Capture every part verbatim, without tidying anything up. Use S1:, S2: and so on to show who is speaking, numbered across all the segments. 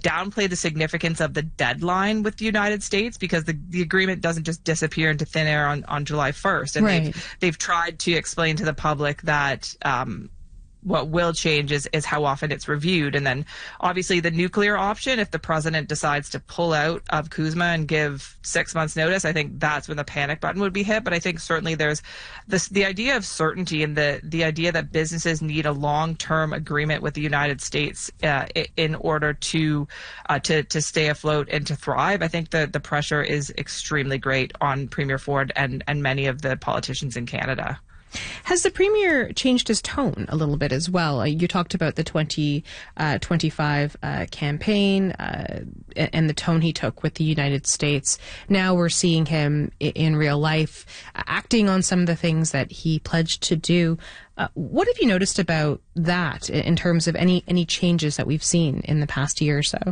S1: downplay the significance of the deadline with the United States, because the, the agreement doesn't just disappear into thin air on, on July first. And right. they've, they've tried to explain to the public that um, what will change is, is how often it's reviewed. And then obviously the nuclear option, if the president decides to pull out of CUSMA and give six months notice, I think that's when the panic button would be hit. But I think certainly there's this, the idea of certainty and the, the idea that businesses need a long-term agreement with the United States uh, in order to, uh, to, to stay afloat and to thrive. I think the, the pressure is extremely great on Premier Ford and, and many of the politicians in Canada.
S2: Has the Premier changed his tone a little bit as well? Uh, you talked about the twenty twenty-five uh, campaign uh, and the tone he took with the United States. Now we're seeing him I- in real life uh, acting on some of the things that he pledged to do. Uh, what have you noticed about that in terms of any, any changes that we've seen in the past year or so?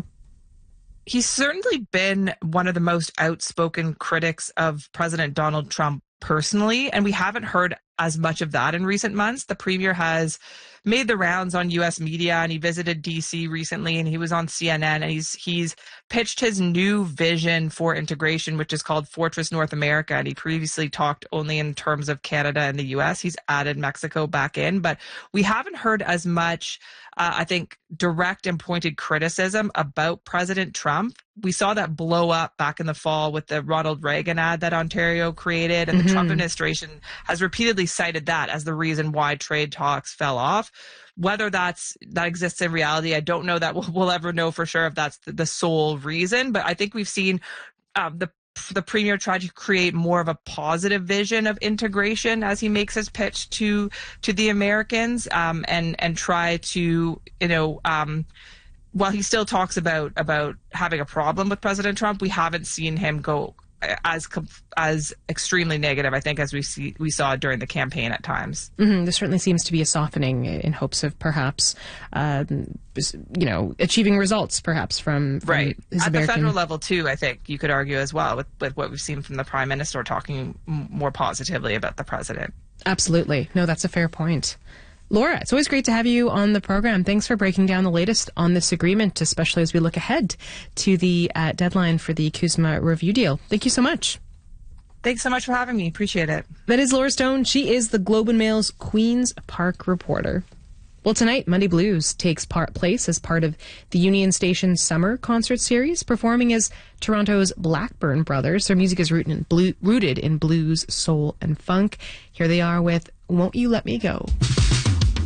S1: He's certainly been one of the most outspoken critics of President Donald Trump personally, and we haven't heard as much of that in recent months. The Premier has made the rounds on U S media, and he visited D C recently, and he was on C N N, and he's he's pitched his new vision for integration, which is called Fortress North America. And he previously talked only in terms of Canada and the U S. He's added Mexico back in, but we haven't heard as much, uh, I think, direct and pointed criticism about President Trump. We saw that blow up back in the fall with the Ronald Reagan ad that Ontario created, and mm-hmm. the Trump administration has repeatedly cited that as the reason why trade talks fell off. Whether that's that exists in reality, I don't know that we'll, we'll ever know for sure if that's the, the sole reason. But I think we've seen um, the the Premier try to create more of a positive vision of integration as he makes his pitch to to the Americans, um, and and try to you know. Um, while he still talks about about having a problem with President Trump, we haven't seen him go as as extremely negative, I think, as we see we saw during the campaign at times.
S2: Mm-hmm. There certainly seems to be a softening in hopes of perhaps, um, you know, achieving results perhaps from, from
S1: right
S2: his
S1: at
S2: American...
S1: the federal level too. I think you could argue as well with with what we've seen from the Prime Minister talking more positively about the president.
S2: Absolutely, no, that's a fair point. Laura, it's always great to have you on the program. Thanks for breaking down the latest on this agreement, especially as we look ahead to the uh, deadline for the CUSMA review deal. Thank you so much.
S1: Thanks so much for having me. Appreciate it.
S2: That is Laura Stone. She is the Globe and Mail's Queen's Park reporter. Well, tonight, Monday Blues takes part place as part of the Union Station Summer Concert Series, performing as Toronto's Blackburn Brothers. Their music is rooted in, blue, rooted in blues, soul, and funk. Here they are with Won't You Let Me Go.